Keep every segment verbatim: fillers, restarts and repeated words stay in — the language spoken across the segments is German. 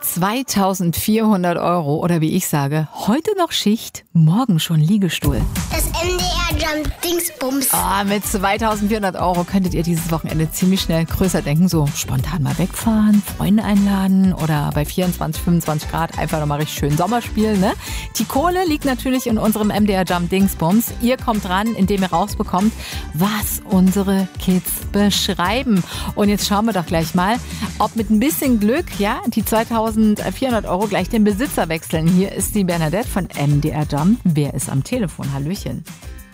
zweitausendvierhundert Euro oder wie ich sage, heute noch Schicht, morgen schon Liegestuhl. Das M D R Jump Dingsbums. Ah, mit zweitausendvierhundert Euro könntet ihr dieses Wochenende ziemlich schnell größer denken. So spontan mal wegfahren, Freunde einladen oder bei vierundzwanzig, fünfundzwanzig Grad einfach nochmal richtig schön Sommer spielen. Ne? Die Kohle liegt natürlich in unserem M D R Jump Dingsbums. Ihr kommt ran, indem ihr rausbekommt, was unsere Kids beschreiben. Und jetzt schauen wir doch gleich mal, ob mit ein bisschen Glück, ja, die zweitausendvierhundert Euro gleich den Besitzer wechseln. Hier ist die Bernadette von M D R Jump. Wer ist am Telefon? Hallöchen.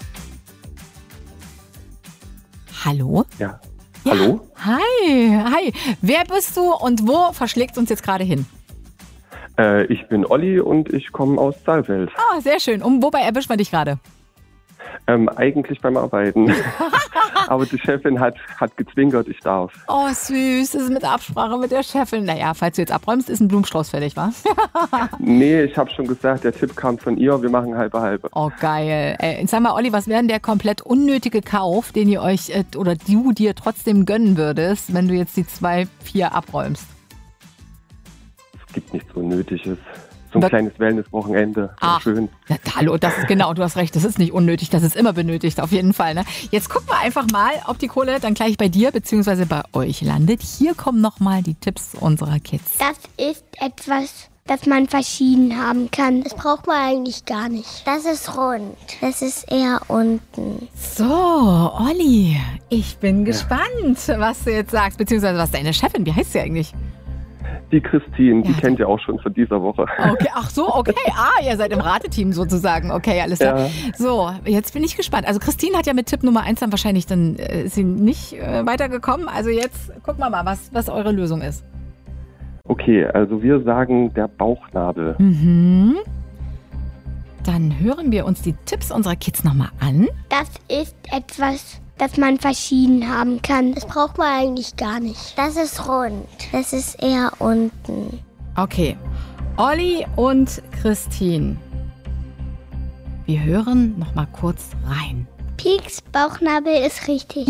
Hallo? Ja. Ja. Hallo? Hi, hi. Wer bist du und wo verschlägt uns jetzt gerade hin? Äh, ich bin Olli und ich komme aus Saalfeld. Ah, sehr schön. Und wobei erwischt man dich gerade? Ähm, eigentlich beim Arbeiten. Aber die Chefin hat, hat gezwinkert, ich darf. Oh, süß. Das ist mit Absprache mit der Chefin. Naja, falls du jetzt abräumst, ist ein Blumenstrauß fertig, wa? Nee, ich habe schon gesagt, der Tipp kam von ihr, wir machen halbe halbe. Oh, geil. Ey, sag mal, Olli, was wäre denn der komplett unnötige Kauf, den ihr euch äh, oder du dir trotzdem gönnen würdest, wenn du jetzt die zwei, vier abräumst? Es gibt nichts Unnötiges. So ein Was? kleines Wellness-Wochenende. Ach, Schön. ja, hallo, das ist genau, du hast recht, das ist nicht unnötig, das ist immer benötigt, auf jeden Fall. Ne? Jetzt gucken wir einfach mal, ob die Kohle dann gleich bei dir bzw. bei euch landet. Hier kommen nochmal die Tipps unserer Kids. Das ist etwas, das man verschieden haben kann. Das braucht man eigentlich gar nicht. Das ist rund. Das ist eher unten. So, Olli, ich bin gespannt, was du jetzt sagst, beziehungsweise was deine Chefin, wie heißt sie eigentlich? Die Christine, die Ja, kennt ihr auch schon von dieser Woche. Okay, ach so, okay. Ah, ihr seid im Rateteam sozusagen. Okay, alles klar. Ja. So, jetzt bin ich gespannt. Also Christine hat ja mit Tipp Nummer eins dann wahrscheinlich dann äh, ist sie nicht äh, weitergekommen. Also jetzt gucken wir mal, was, was eure Lösung ist. Okay, also wir sagen der Bauchnabel. Mhm. Dann hören wir uns die Tipps unserer Kids nochmal an. Das ist etwas, das man verschieden haben kann. Das braucht man eigentlich gar nicht. Das ist rund. Das ist eher unten. Okay, Olli und Christine. Wir hören nochmal kurz rein. Pieks Bauchnabel ist richtig.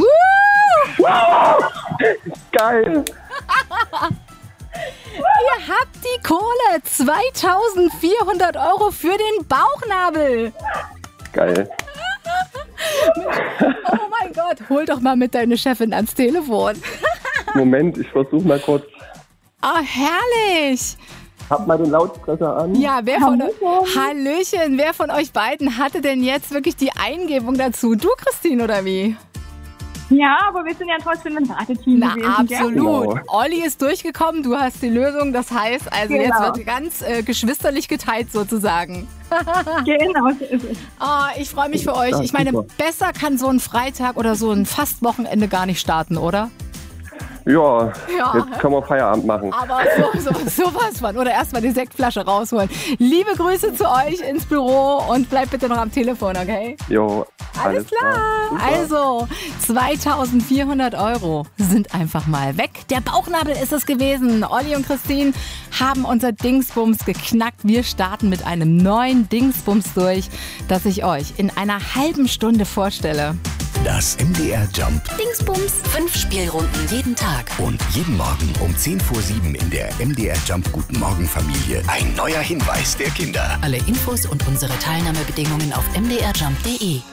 Geil! Ihr habt die Kohle. zweitausendvierhundert Euro für den Bauchnabel. Geil. Oh mein Gott, hol doch mal mit deiner Chefin ans Telefon. Moment, ich versuche mal kurz. Oh, herrlich. Hab mal den Lautsprecher an. Ja, wer von euch, Hallöchen, wer von euch beiden hatte denn jetzt wirklich die Eingebung dazu? Du, Christine, oder wie? Ja, aber wir sind ja trotzdem ein Rateteam Na, gewesen. absolut. Genau. Olli ist durchgekommen, du hast die Lösung. Das heißt, also Genau. jetzt wird ganz äh, geschwisterlich geteilt sozusagen. Gell? Genau, so ist es. Oh, ich freue mich für euch. Ja, Ich meine, super. besser kann so ein Freitag oder so ein Fastwochenende gar nicht starten, oder? Ja, Ja. jetzt können wir Feierabend machen. Aber so, so, sowas von. Oder erstmal die Sektflasche rausholen. Liebe Grüße zu euch ins Büro und bleibt bitte noch am Telefon, okay? Jo, Alles klar. Super. Also, zweitausendvierhundert Euro sind einfach mal weg. Der Bauchnabel ist es gewesen. Olli und Christine haben unser Dingsbums geknackt. Wir starten mit einem neuen Dingsbums durch, das ich euch in einer halben Stunde vorstelle. Das M D R Jump Dingsbums. Fünf Spielrunden jeden Tag. und jeden Morgen um zehn vor sieben in der M D R Jump Guten Morgen Familie. Ein neuer Hinweis der Kinder. Alle Infos und unsere Teilnahmebedingungen auf m d r jump punkt d e.